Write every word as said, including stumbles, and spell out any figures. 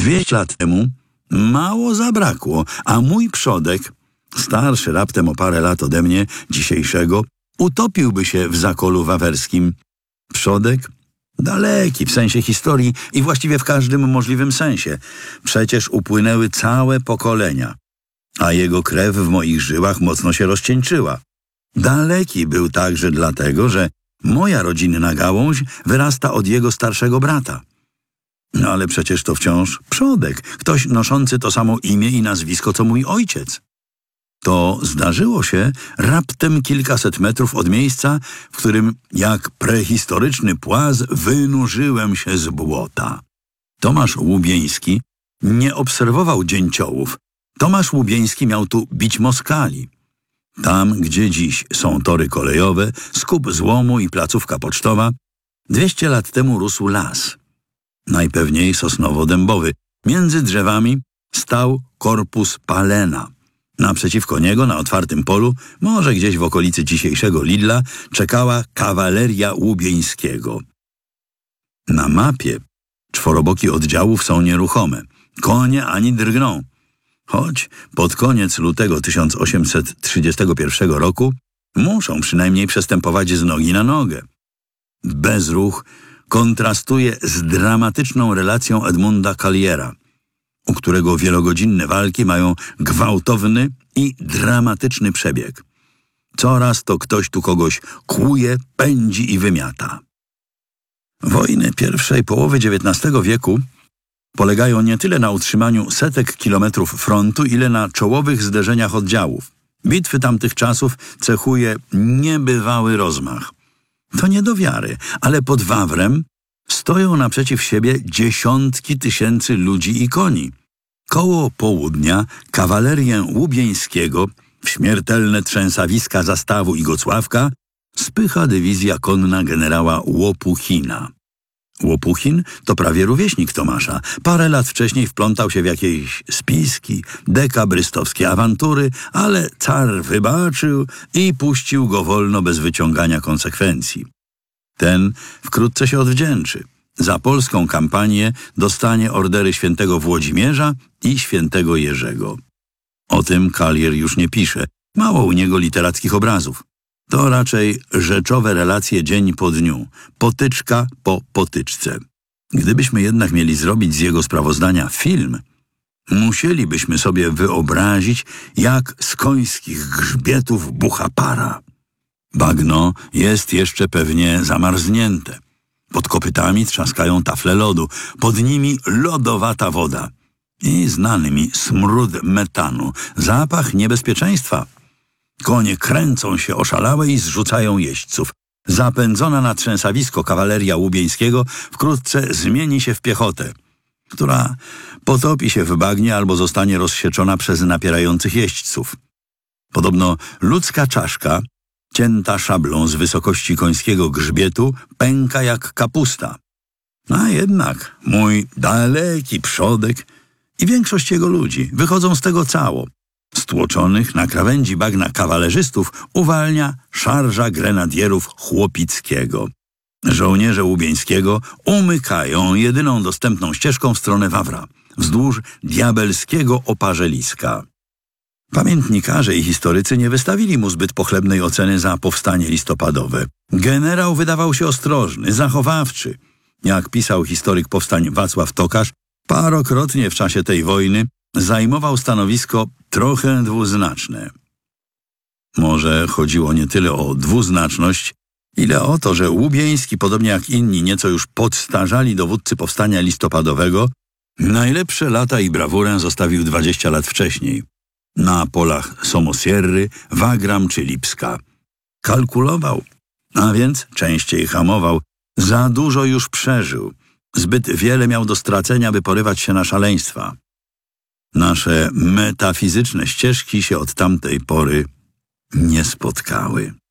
Dwieście lat temu mało zabrakło, a mój przodek, starszy raptem o parę lat ode mnie dzisiejszego, utopiłby się w zakolu wawerskim. Przodek? Daleki w sensie historii i właściwie w każdym możliwym sensie. Przecież upłynęły całe pokolenia, a jego krew w moich żyłach mocno się rozcieńczyła. Daleki był także dlatego, że moja rodzinna gałąź wyrasta od jego starszego brata. No ale przecież to wciąż przodek, ktoś noszący to samo imię i nazwisko co mój ojciec. To zdarzyło się raptem kilkaset metrów od miejsca, w którym jak prehistoryczny płaz wynurzyłem się z błota. Tomasz Łubieński nie obserwował dzięciołów. Tomasz Łubieński miał tu bić moskali. Tam, gdzie dziś są tory kolejowe, skup złomu i placówka pocztowa, dwieście lat temu rósł las. Najpewniej sosnowo-dębowy. Między drzewami stał korpus Palena. Naprzeciwko niego, na otwartym polu, może gdzieś w okolicy dzisiejszego Lidla, czekała kawaleria Łubieńskiego. Na mapie czworoboki oddziałów są nieruchome. Konie ani drgną. Choć pod koniec lutego tysiąc osiemset trzydziestego pierwszego roku muszą przynajmniej przestępować z nogi na nogę. Bezruch kontrastuje z dramatyczną relacją Edmunda Colliera, u którego wielogodzinne walki mają gwałtowny i dramatyczny przebieg. Coraz to ktoś tu kogoś kłuje, pędzi i wymiata. Wojny pierwszej połowy dziewiętnastego wieku polegają nie tyle na utrzymaniu setek kilometrów frontu, ile na czołowych zderzeniach oddziałów. Bitwy tamtych czasów cechuje niebywały rozmach. To nie do wiary, ale pod Wawrem stoją naprzeciw siebie dziesiątki tysięcy ludzi i koni. Koło południa kawalerię Łubieńskiego w śmiertelne trzęsawiska Zastawu i Gocławka spycha dywizja konna generała Łopuchina. Łopuchin to prawie rówieśnik Tomasza. Parę lat wcześniej wplątał się w jakieś spiski, dekabrystowskie awantury, ale car wybaczył i puścił go wolno bez wyciągania konsekwencji. Ten wkrótce się odwdzięczy. Za polską kampanię dostanie ordery świętego Włodzimierza i świętego Jerzego. O tym Collier już nie pisze. Mało u niego literackich obrazów. To raczej rzeczowe relacje dzień po dniu, potyczka po potyczce. Gdybyśmy jednak mieli zrobić z jego sprawozdania film, musielibyśmy sobie wyobrazić, jak z końskich grzbietów bucha para. Bagno jest jeszcze pewnie zamarznięte. Pod kopytami trzaskają tafle lodu, pod nimi lodowata woda i znany mi smród metanu, zapach niebezpieczeństwa. Konie kręcą się oszalałe i zrzucają jeźdźców. Zapędzona na trzęsawisko kawaleria Łubieńskiego wkrótce zmieni się w piechotę, która potopi się w bagnie albo zostanie rozsieczona przez napierających jeźdźców. Podobno ludzka czaszka, cięta szablą z wysokości końskiego grzbietu, pęka jak kapusta. A jednak mój daleki przodek i większość jego ludzi wychodzą z tego cało. Stłoczonych na krawędzi bagna kawalerzystów uwalnia szarża grenadierów Chłopickiego. Żołnierze Łubieńskiego umykają jedyną dostępną ścieżką w stronę Wawra, wzdłuż diabelskiego oparzeliska. Pamiętnikarze i historycy nie wystawili mu zbyt pochlebnej oceny za powstanie listopadowe. Generał wydawał się ostrożny, zachowawczy. Jak pisał historyk powstań Wacław Tokarz, parokrotnie w czasie tej wojny zajmował stanowisko trochę dwuznaczne. Może chodziło nie tyle o dwuznaczność, ile o to, że Łubieński, podobnie jak inni nieco już podstarzali dowódcy powstania listopadowego, najlepsze lata i brawurę zostawił dwadzieścia lat wcześniej, na polach Somosierry, Wagram czy Lipska. Kalkulował, a więc częściej hamował, za dużo już przeżył, zbyt wiele miał do stracenia, by porywać się na szaleństwa. Nasze metafizyczne ścieżki się od tamtej pory nie spotkały.